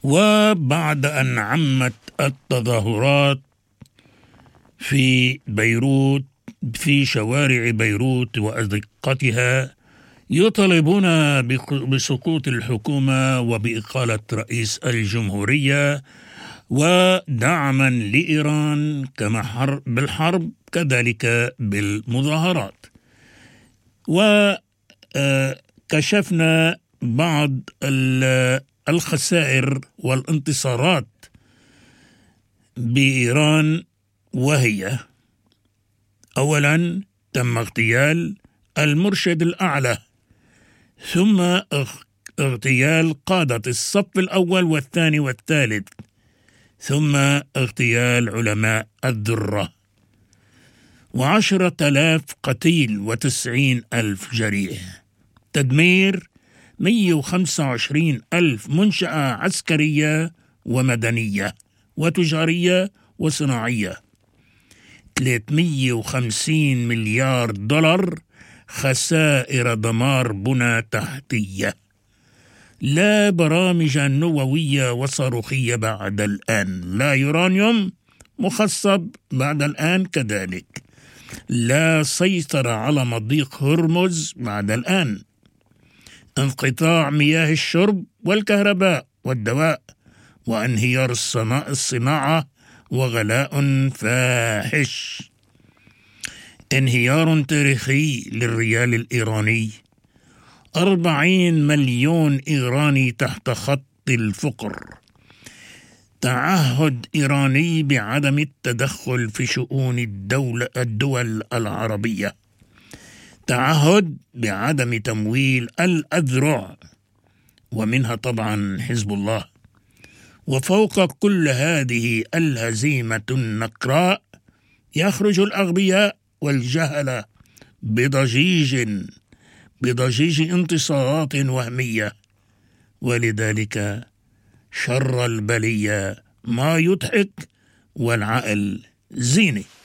وبعد أن عمت التظاهرات في بيروت في شوارع بيروت وأزقتها يطالبون بسقوط الحكومة وبإقالة رئيس الجمهورية ودعما لإيران كما بالحرب كذلك بالمظاهرات. وكشفنا بعض الخسائر والانتصارات بإيران، وهي: أولا تم اغتيال المرشد الأعلى، ثم اغتيال قادة الصف الأول والثاني والثالث، ثم اغتيال علماء الذرة، 10,000 قتيل و90,000 جريح، تدمير 125,000 منشأة عسكرية ومدنية وتجارية وصناعية، 350 مليار دولار خسائر دمار بنى تحتية، لا برامج نووية وصاروخية بعد الآن، لا يورانيوم مخصب بعد الآن كذلك، لا سيطرة على مضيق هرمز بعد الآن، انقطاع مياه الشرب والكهرباء والدواء، وانهيار الصناعة وغلاء فاحش، انهيار تاريخي للريال الإيراني، 40 مليون إيراني تحت خط الفقر، تعهد إيراني بعدم التدخل في شؤون الدول العربية، تعهد بعدم تمويل الأذرع ومنها طبعا حزب الله. وفوق كل هذه الهزيمة النقراء يخرج الأغبياء والجهلة بضجيج انتصارات وهمية، ولذلك شر البلية ما يضحك والعقل زينة.